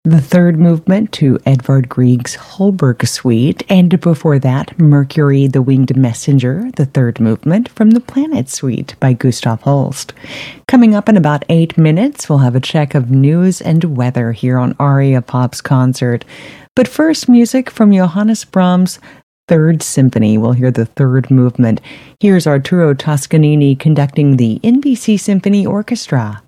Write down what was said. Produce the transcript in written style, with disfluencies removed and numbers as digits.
The third movement to Edvard Grieg's Holberg Suite, and before that, Mercury the Winged Messenger, the third movement from the Planet Suite by Gustav Holst. Coming up in about 8 minutes, we'll have a check of news and weather here on Aria Pop's Concert. But first, music from Johannes Brahms' Third Symphony. We'll hear the third movement. Here's Arturo Toscanini conducting the NBC Symphony Orchestra.